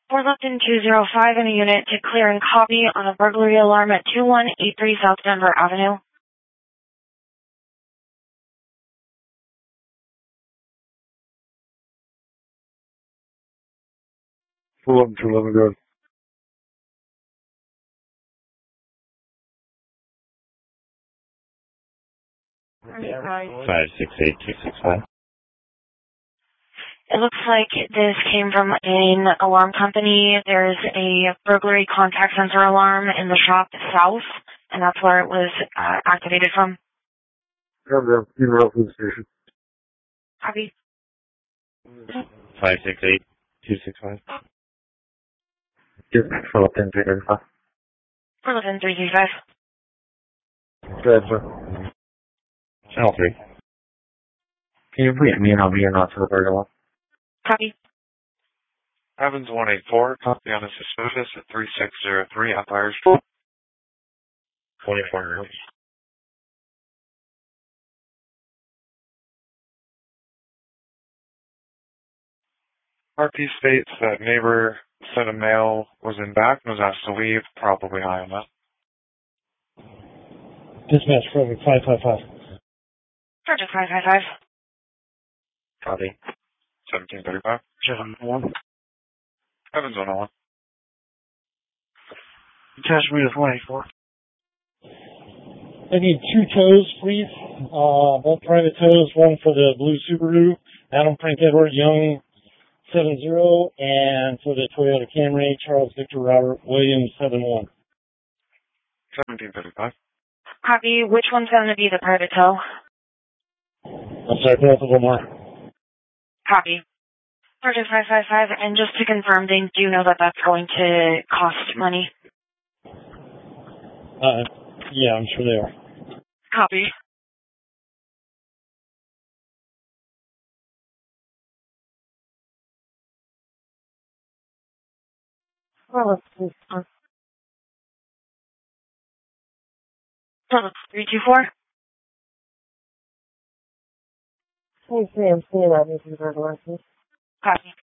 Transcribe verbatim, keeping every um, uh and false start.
four Lipton two zero five in a unit to clear and copy on a burglary alarm at two one eight three South Denver Avenue. four eleven two eleven, go ahead. five six eight two six five. It looks like this came from an alarm company. There's a burglary contact sensor alarm in the shop south, and that's where it was uh, activated from. Calm down. You know, to the station. Copy. five six eight two six five. Yes, four eleven three thirty-five. four eleven three three five. Go ahead, sir. Channel three. Can you read me and I'll be your not to the burger one? Copy. Evans one eight four, copy on a suspicious at three six zero three Empire Street. twenty-four early. R P states that neighbor said a male was in back and was asked to leave, probably high on that. Dispatch, Frederick five five five. Project five five five. Copy. seventeen thirty-five. seven one. Evans one oh one. Attachment is one eight four. I need two tows, please. Uh, both private tows, one for the blue Subaru, Adam Frank Edward Young seven zero, and for the Toyota Camry, Charles Victor Robert Williams seven one. seventeen thirty-five. Copy. Which one's going to be the private tow? I'm sorry, both of them are. Copy. Project five five five, and just to confirm, they do know that that's going to cost money? Uh, yeah, I'm sure they are. Copy. Well, let's see. three two four? Hey, Sam, see you out. This is Copy.